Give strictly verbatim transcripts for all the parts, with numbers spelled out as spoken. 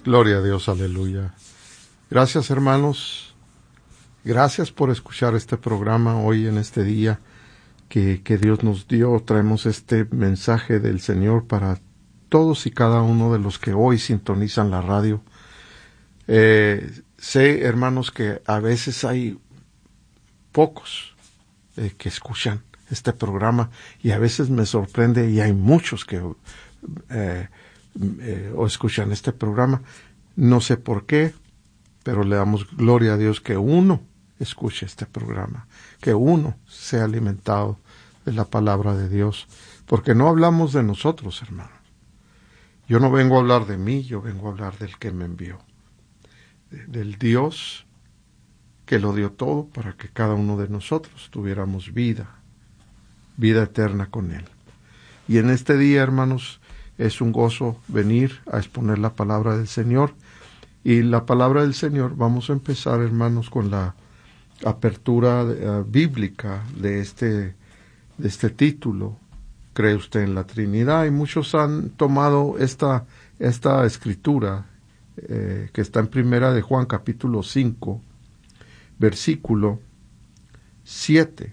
Gloria a Dios, aleluya. Gracias, hermanos. Gracias por escuchar este programa hoy en este día que, que Dios nos dio. Traemos este mensaje del Señor para todos y cada uno de los que hoy sintonizan la radio. Eh, sé, hermanos, que a veces hay pocos eh, que escuchan este programa y a veces me sorprende y hay muchos que eh, eh, o escuchan este programa. No sé por qué, pero le damos gloria a Dios que uno escuche este programa, que uno sea alimentado de la palabra de Dios, porque no hablamos de nosotros, hermanos. Yo no vengo a hablar de mí, yo vengo a hablar del que me envió, de, del Dios que lo dio todo para que cada uno de nosotros tuviéramos vida, vida eterna con Él. Y en este día, hermanos, es un gozo venir a exponer la palabra del Señor. Y la palabra del Señor, vamos a empezar, hermanos, con la apertura uh, bíblica de este, de este título. ¿Cree usted en la Trinidad? Y muchos han tomado esta, esta escritura eh, que está en Primera de Juan, capítulo cinco, versículo siete,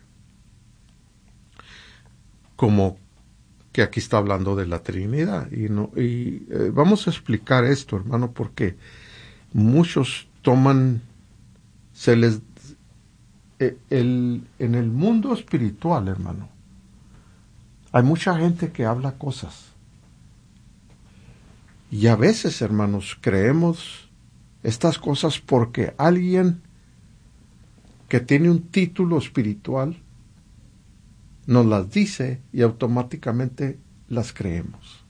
como que aquí está hablando de la Trinidad. Y, no, y eh, vamos a explicar esto, hermano, porque muchos toman, se les, eh, el, en el mundo espiritual, hermano, hay mucha gente que habla cosas. Y a veces, hermanos, creemos estas cosas porque alguien que tiene un título espiritual nos las dice y automáticamente las creemos.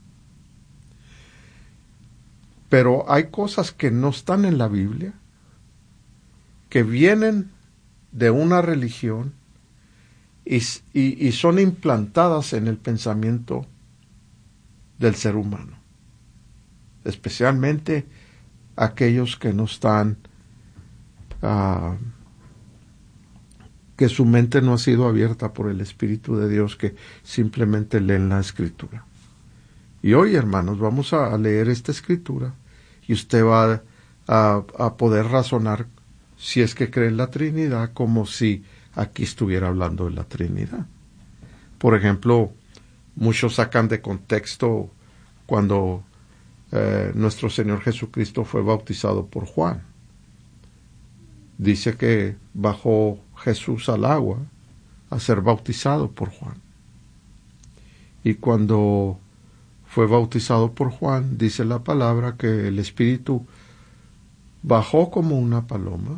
Pero hay cosas que no están en la Biblia, que vienen de una religión y, y, y son implantadas en el pensamiento del ser humano, especialmente aquellos que no están, uh, que su mente no ha sido abierta por el Espíritu de Dios, que simplemente leen la Escritura. Y hoy, hermanos, vamos a leer esta Escritura y usted va a, a poder razonar si es que cree en la Trinidad, como si aquí estuviera hablando de la Trinidad. Por ejemplo, muchos sacan de contexto cuando eh, nuestro Señor Jesucristo fue bautizado por Juan. Dice que bajó Jesús al agua a ser bautizado por Juan. Y cuando fue bautizado por Juan, dice la palabra que el Espíritu bajó como una paloma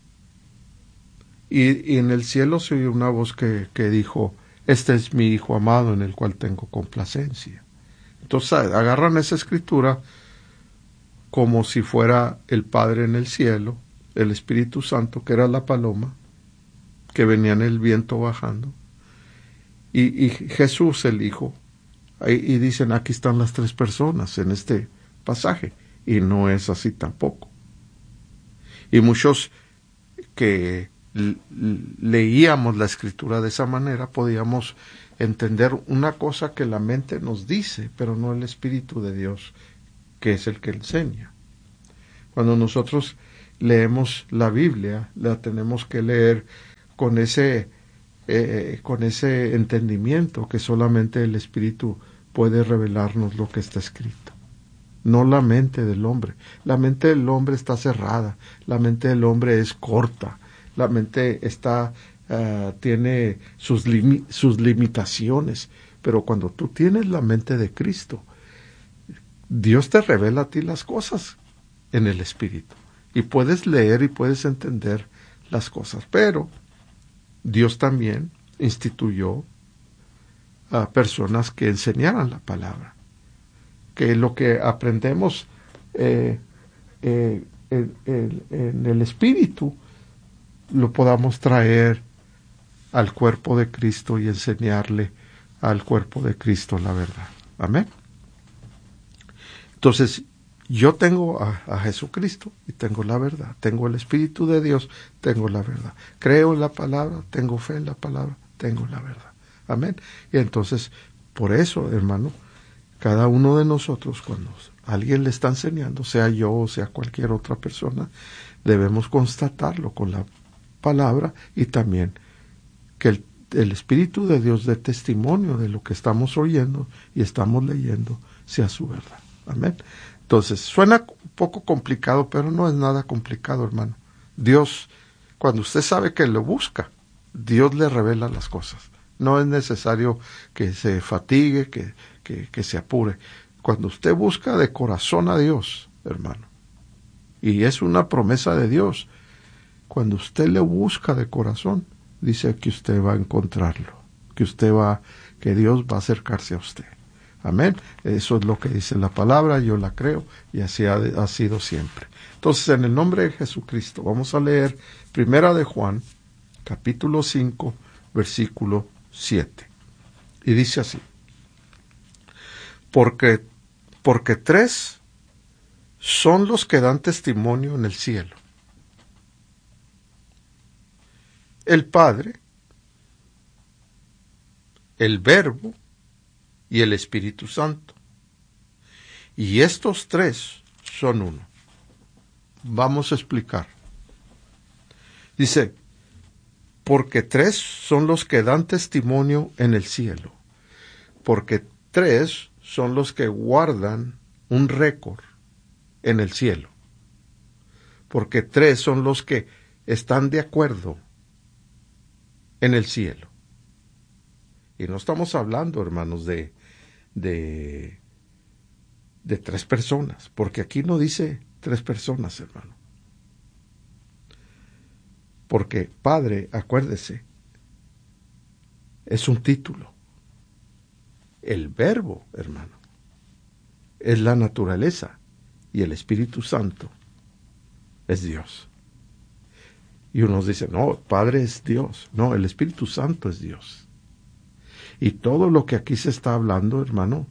y, y en el cielo se oyó una voz que, que dijo: este es mi Hijo amado en el cual tengo complacencia. Entonces agarran esa escritura como si fuera el Padre en el cielo, el Espíritu Santo, que era la paloma, que venía en el viento bajando, y, y Jesús el Hijo. Y, y dicen, aquí están las tres personas en este pasaje, y no es así tampoco. Y muchos que leíamos la escritura de esa manera podíamos entender una cosa que la mente nos dice, pero no el Espíritu de Dios, que es el que enseña. Cuando nosotros leemos la Biblia, la tenemos que leer con ese, eh, con ese entendimiento que solamente el Espíritu puede revelarnos lo que está escrito. No la mente del hombre. La mente del hombre está cerrada, la mente del hombre es corta, la mente está, uh, tiene sus, limi- sus limitaciones, pero cuando tú tienes la mente de Cristo, Dios te revela a ti las cosas en el Espíritu, y puedes leer y puedes entender las cosas, pero Dios también instituyó a personas que enseñaran la palabra, que lo que aprendemos eh, eh, en, en, en el Espíritu lo podamos traer al cuerpo de Cristo y enseñarle al cuerpo de Cristo la verdad. Amén. Entonces, yo tengo a, a Jesucristo y tengo la verdad, tengo el Espíritu de Dios, tengo la verdad. Creo en la palabra, tengo fe en la palabra, tengo la verdad. Amén. Y entonces, por eso, hermano, cada uno de nosotros, cuando alguien le está enseñando, sea yo o sea cualquier otra persona, debemos constatarlo con la palabra y también que el, el Espíritu de Dios dé testimonio de lo que estamos oyendo y estamos leyendo sea su verdad. Amén. Entonces, suena un poco complicado, pero no es nada complicado, hermano. Dios, cuando usted sabe que lo busca, Dios le revela las cosas. No es necesario que se fatigue, que, que, que se apure. Cuando usted busca de corazón a Dios, hermano, y es una promesa de Dios, cuando usted le busca de corazón, dice que usted va a encontrarlo, que usted va, que Dios va a acercarse a usted. Amén. Eso es lo que dice la palabra, yo la creo y así ha, ha sido siempre. Entonces, en el nombre de Jesucristo, vamos a leer Primera de Juan, capítulo cinco, versículo siete. Y dice así: Porque, porque tres son los que dan testimonio en el cielo: el Padre, el Verbo y el Espíritu Santo. Y estos tres son uno. Vamos a explicar. Dice, porque tres son los que dan testimonio en el cielo. Porque tres son los que guardan un récord en el cielo. Porque tres son los que están de acuerdo en el cielo. Y no estamos hablando, hermanos, de, de, de tres personas, porque aquí no dice tres personas, hermano. Porque Padre, acuérdese, es un título. El Verbo, hermano, es la naturaleza, y el Espíritu Santo es Dios. Y unos dicen, no, Padre es Dios. No, el Espíritu Santo es Dios. Y todo lo que aquí se está hablando, hermano,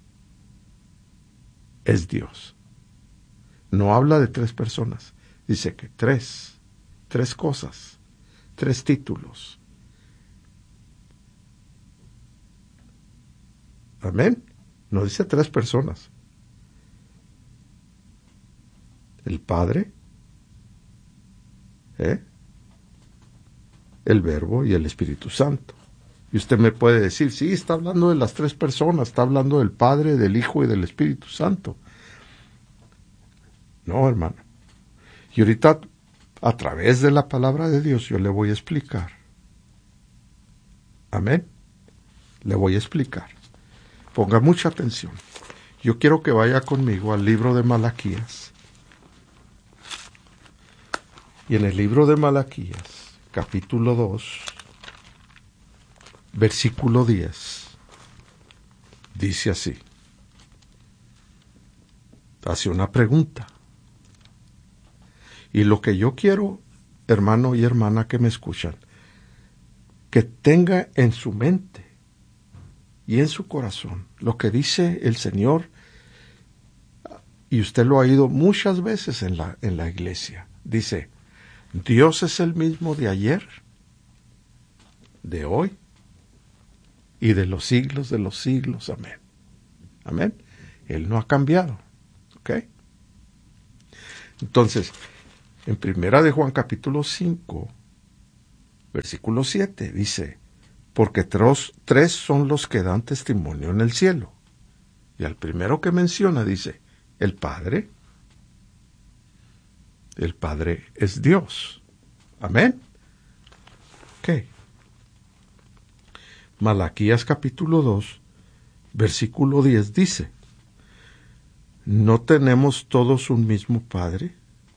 es Dios. No habla de tres personas. Dice que tres, tres cosas, tres títulos. Amén. No dice tres personas. El Padre, ¿eh? el Verbo y el Espíritu Santo. Y usted me puede decir, sí, está hablando de las tres personas, está hablando del Padre, del Hijo y del Espíritu Santo. No, hermano. Y ahorita, a través de la palabra de Dios, yo le voy a explicar. Amén. Le voy a explicar. Ponga mucha atención. Yo quiero que vaya conmigo al libro de Malaquías. Y en el libro de Malaquías, capítulo dos, versículo diez, dice así. Hace una pregunta. Y lo que yo quiero, hermano y hermana que me escuchan, que tenga en su mente y en su corazón lo que dice el Señor, y usted lo ha oído muchas veces en la, en la iglesia. Dice, Dios es el mismo de ayer, de hoy y de los siglos de los siglos. Amén. Amén. Él no ha cambiado. ¿Ok? Entonces, en Primera de Juan capítulo cinco, versículo siete, dice, porque tres, tres son los que dan testimonio en el cielo. Y al primero que menciona dice, el Padre. El Padre es Dios. Amén. Ok. Malaquías capítulo dos, versículo diez dice, ¿no tenemos todos un mismo Padre?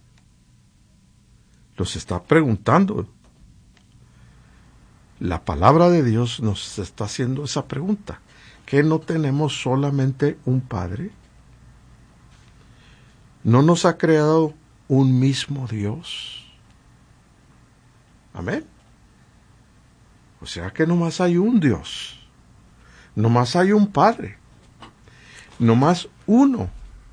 Los está preguntando. La palabra de Dios nos está haciendo esa pregunta. ¿Que no tenemos solamente un Padre? ¿No nos ha creado un mismo Dios? Amén. O sea que nomás hay un Dios. Nomás hay un Padre. Nomás uno.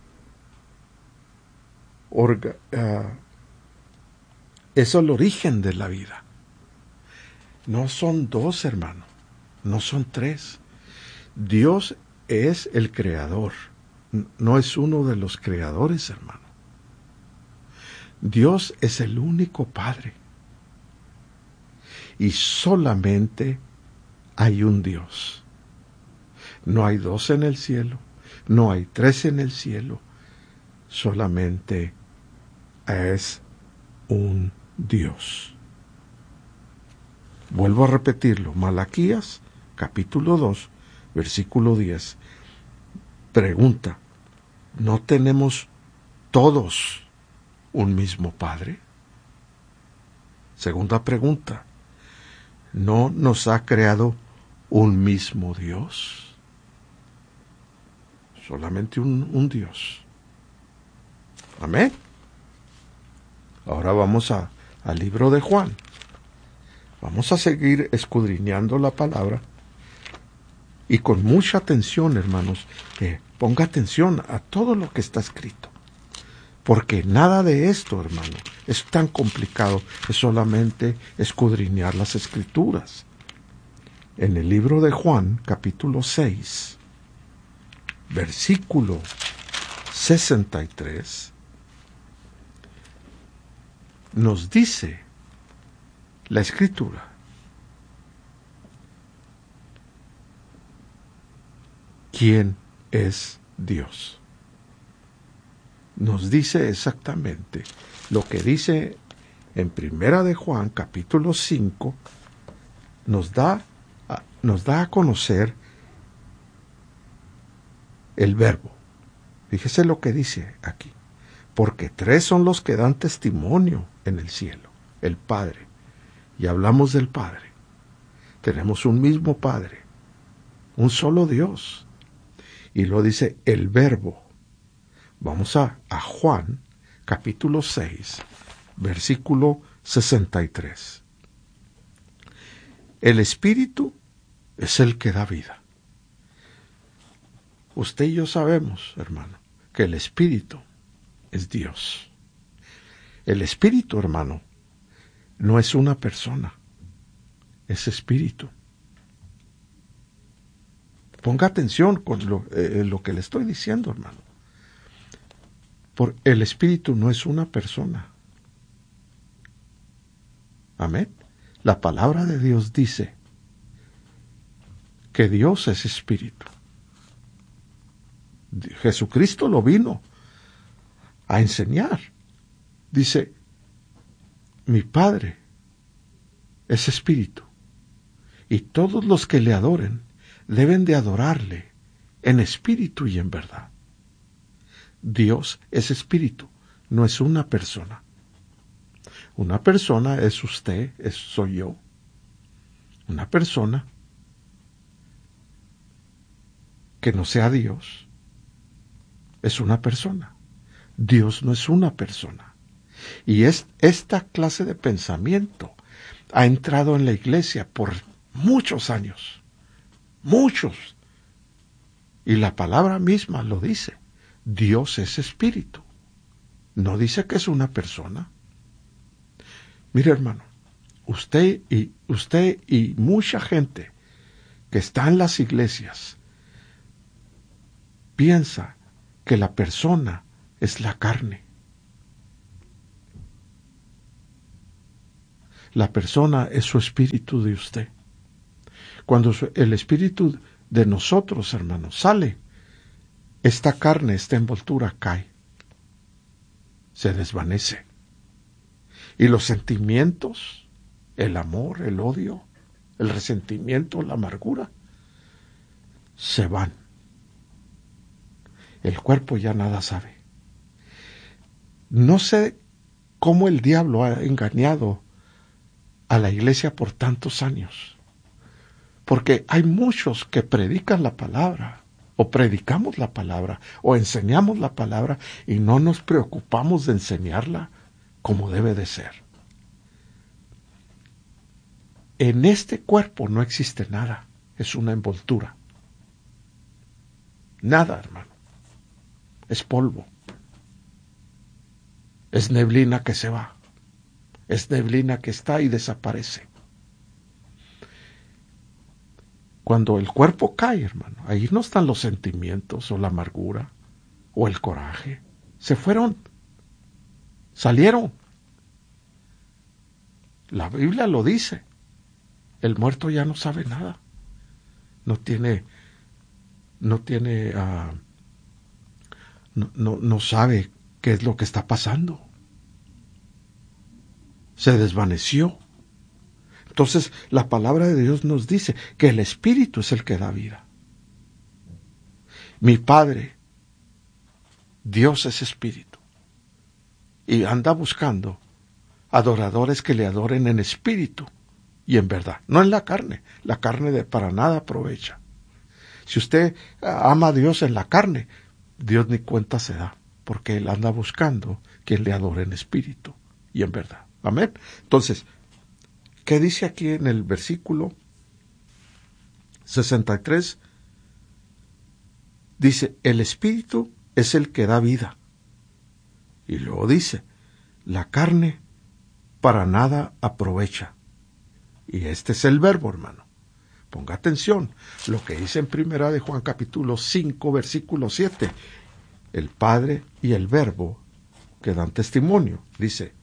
Orga, uh, es el origen de la vida. No son dos, hermano. No son tres. Dios es el creador, no es uno de los creadores, hermano. Dios es el único Padre. Y solamente hay un Dios. No hay dos en el cielo, no hay tres en el cielo, solamente es un Dios. Vuelvo a repetirlo, Malaquías, capítulo dos, versículo diez. Pregunta, ¿no tenemos todos un mismo Padre? Segunda pregunta, ¿no nos ha creado un mismo Dios? Solamente un, un Dios. Amén. Ahora vamos a, al libro de Juan. Vamos a seguir escudriñando la palabra y con mucha atención, hermanos, que ponga atención a todo lo que está escrito. Porque nada de esto, hermano, es tan complicado, es solamente escudriñar las Escrituras. En el libro de Juan, capítulo seis, versículo sesenta y tres, nos dice la Escritura: ¿quién es Dios? Nos dice exactamente lo que dice en Primera de Juan, capítulo cinco, nos da, nos da a conocer el verbo. Fíjese lo que dice aquí. Porque tres son los que dan testimonio en el cielo, el Padre. Y hablamos del Padre. Tenemos un mismo Padre, un solo Dios. Y lo dice el verbo. Vamos a, a Juan, capítulo seis, versículo sesenta y tres. El Espíritu es el que da vida. Usted y yo sabemos, hermano, que el Espíritu es Dios. El Espíritu, hermano, no es una persona, es Espíritu. Ponga atención con lo, eh, lo que le estoy diciendo, hermano. Por el Espíritu no es una persona. Amén. La palabra de Dios dice que Dios es Espíritu. Jesucristo lo vino a enseñar. Dice, mi Padre es Espíritu, y todos los que le adoren deben de adorarle en espíritu y en verdad. Dios es Espíritu, no es una persona. Una persona es usted, es, soy yo. Una persona que no sea Dios es una persona. Dios no es una persona. Y es esta clase de pensamiento ha entrado en la iglesia por muchos años. Muchos. Y la palabra misma lo dice. Dios es Espíritu. No dice que es una persona. Mire, hermano, usted y usted y mucha gente que está en las iglesias piensa que la persona es la carne. La persona es su espíritu de usted. Cuando el espíritu de nosotros, hermanos, sale, esta carne, esta envoltura cae, se desvanece. Y los sentimientos, el amor, el odio, el resentimiento, la amargura, se van. El cuerpo ya nada sabe. No sé cómo el diablo ha engañado a la iglesia por tantos años. Porque hay muchos que predican la palabra, o predicamos la palabra, o enseñamos la palabra, y no nos preocupamos de enseñarla como debe de ser. En este cuerpo no existe nada, es una envoltura. Nada, hermano. Es polvo. Es neblina que se va. Es neblina que está y desaparece. cuando el cuerpo cae, hermano, ahí no están los sentimientos o la amargura o el coraje. Se fueron, salieron. La Biblia lo dice. El muerto ya no sabe nada. No tiene, no tiene, uh, no, no, no sabe qué es lo que está pasando. Se desvaneció. Entonces, la palabra de Dios nos dice que el Espíritu es el que da vida. Mi Padre, Dios es Espíritu. Y anda buscando adoradores que le adoren en espíritu y en verdad, no en la carne. La carne de para nada aprovecha. Si usted ama a Dios en la carne, Dios ni cuenta se da, porque Él anda buscando quien le adore en espíritu y en verdad. Amén. Entonces, ¿qué dice aquí en el versículo sesenta y tres? Dice, el Espíritu es el que da vida. Y luego dice, la carne para nada aprovecha. Y este es el verbo, hermano. Ponga atención, lo que dice en primera de Juan capítulo cinco, versículo siete. El Padre y el Verbo que dan testimonio. Dice,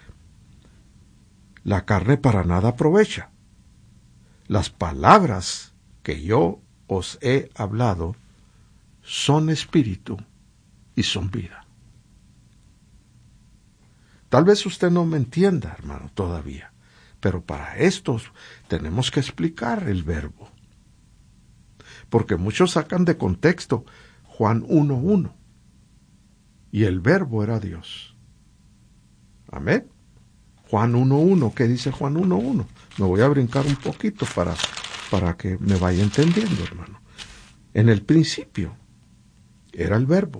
la carne para nada aprovecha. Las palabras que yo os he hablado son espíritu y son vida. Tal vez usted no me entienda, hermano, todavía, pero para esto tenemos que explicar el verbo. Porque muchos sacan de contexto Juan uno uno. Y el verbo era Dios. Amén. Juan uno uno, ¿qué dice Juan uno uno? Me voy a brincar un poquito para, para que me vaya entendiendo, hermano. En el principio era el verbo.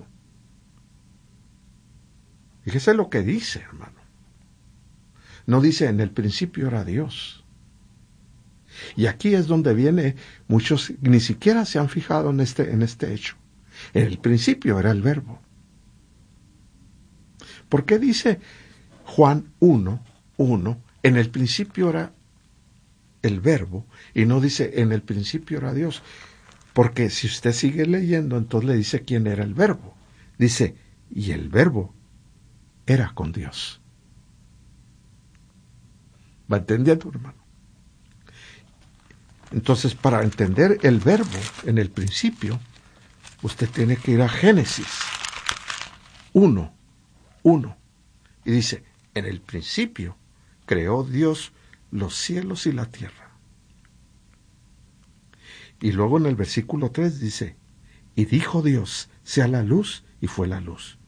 Fíjese lo que dice, hermano. No dice en el principio era Dios. Y aquí es donde viene, muchos ni siquiera se han fijado en este, en este hecho. En el principio era el verbo. ¿Por qué dice Juan uno uno, en el principio era el verbo, y no dice en el principio era Dios? Porque si usted sigue leyendo, entonces le dice quién era el verbo. Dice, y el verbo era con Dios. ¿Va entendiendo, hermano? Entonces, para entender el verbo en el principio, usted tiene que ir a Génesis uno, uno. Y dice, en el principio creó Dios los cielos y la tierra. Y luego en el versículo tres dice, y dijo Dios, sea la luz, y fue la luz.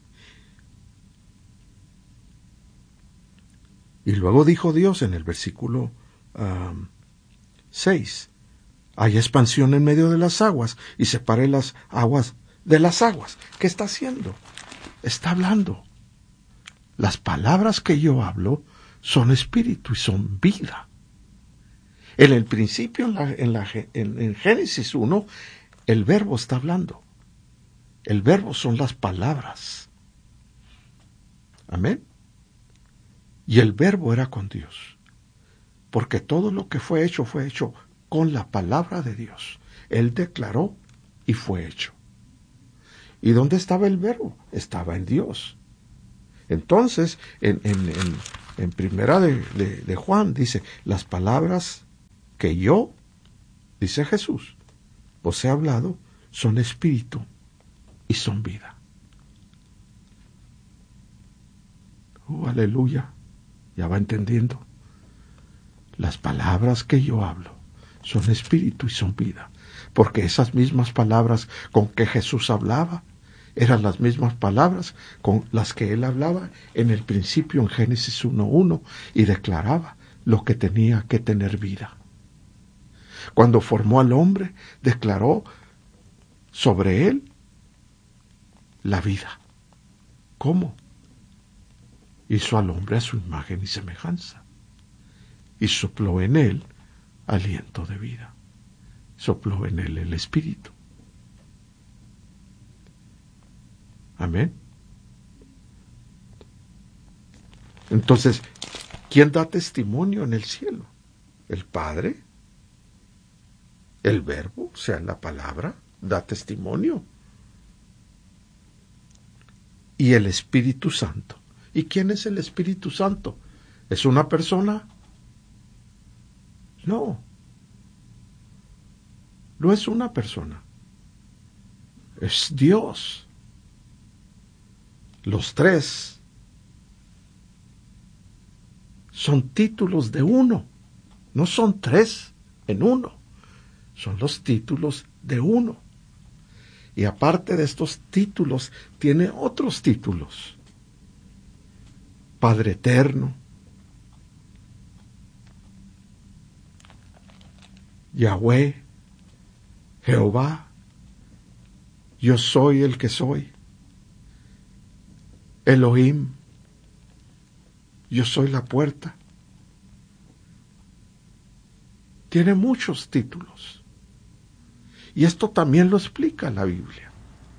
Y luego dijo Dios en el versículo um, seis, hay expansión en medio de las aguas, y separe las aguas de las aguas. ¿Qué está haciendo? Está hablando. Las palabras que yo hablo son espíritu y son vida. En el principio, en, la, en, la, en, en Génesis uno, el verbo está hablando. El verbo son las palabras. Amén. Y el verbo era con Dios. Porque todo lo que fue hecho fue hecho con la palabra de Dios. Él declaró y fue hecho. ¿Y dónde estaba el verbo? Estaba en Dios. Entonces, en, en, en, en primera de, de, de Juan dice, las palabras que yo, dice Jesús, os he hablado, son espíritu y son vida. Oh, aleluya. Ya va entendiendo. Las palabras que yo hablo son espíritu y son vida. Porque esas mismas palabras con que Jesús hablaba eran las mismas palabras con las que él hablaba en el principio en Génesis uno uno y declaraba lo que tenía que tener vida. Cuando formó al hombre, declaró sobre él la vida. ¿Cómo? Hizo al hombre a su imagen y semejanza y sopló en él aliento de vida. Sopló en él el espíritu. Amén. Entonces, ¿quién da testimonio en el cielo? ¿El Padre? El Verbo, o sea, la palabra, da testimonio. Y el Espíritu Santo. ¿Y quién es el Espíritu Santo? ¿Es una persona? No. No es una persona. Es Dios. Los tres son títulos de uno. No son tres en uno. Son los títulos de uno. Y aparte de estos títulos, tiene otros títulos. Padre Eterno, Yahweh, Jehová, yo soy el que soy, Elohim, yo soy la puerta. Tiene muchos títulos. Y esto también lo explica la Biblia.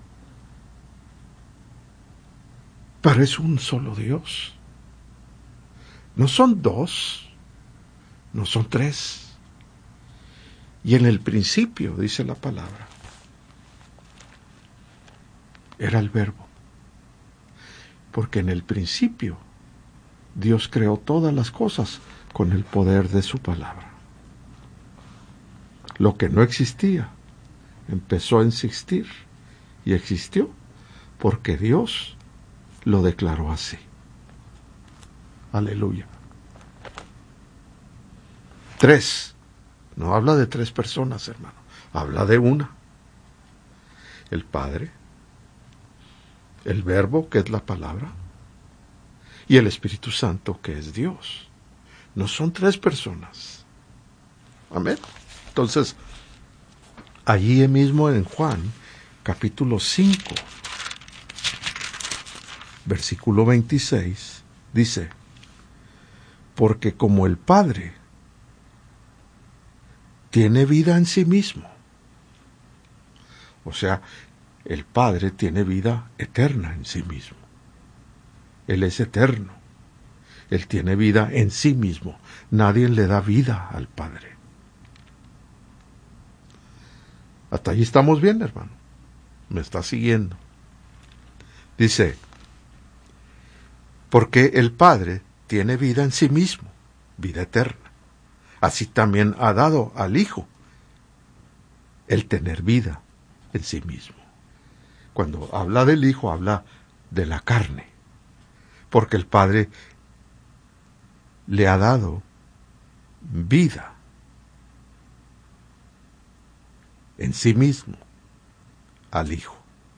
Pero es un solo Dios. No son dos, no son tres. Y en el principio, dice la palabra, era el Verbo. Porque en el principio Dios creó todas las cosas con el poder de su palabra. Lo que no existía empezó a existir y existió porque Dios lo declaró así. Aleluya. Tres. No habla de tres personas, hermano. Habla de una. El Padre, el Verbo, que es la palabra, y el Espíritu Santo, que es Dios. No son tres personas. Amén. Entonces, allí mismo en Juan, capítulo cinco, versículo veintiséis, dice, porque como el Padre tiene vida en sí mismo, o sea, el Padre tiene vida eterna en sí mismo. Él es eterno. Él tiene vida en sí mismo. Nadie le da vida al Padre. Hasta allí estamos bien, hermano. Me está siguiendo. Dice, porque el Padre tiene vida en sí mismo, vida eterna. Así también ha dado al Hijo el tener vida en sí mismo. Cuando habla del Hijo, habla de la carne. Porque el Padre le ha dado vida en sí mismo al Hijo.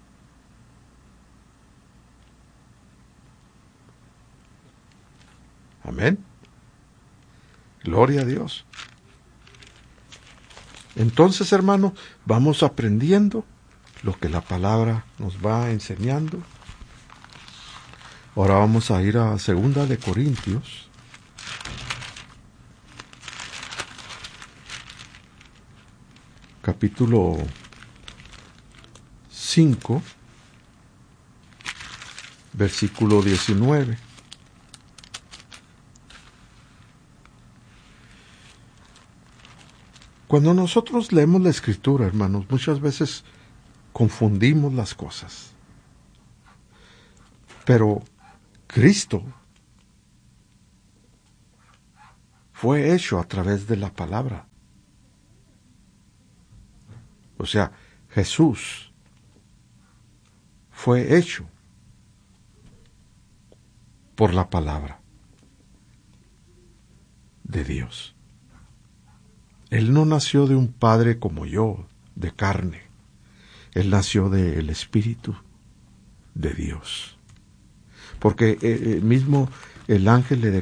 Amén. Gloria a Dios. Entonces, hermano, vamos aprendiendo lo que la palabra nos va enseñando. Ahora vamos a ir a Segunda de Corintios. Capítulo cinco, versículo diecinueve. Cuando nosotros leemos la Escritura, hermanos, muchas veces confundimos las cosas. Pero Cristo fue hecho a través de la palabra. O sea, Jesús fue hecho por la palabra de Dios. Él no nació de un padre como yo, de carne. Él nació del Espíritu de Dios. Porque eh, mismo el ángel le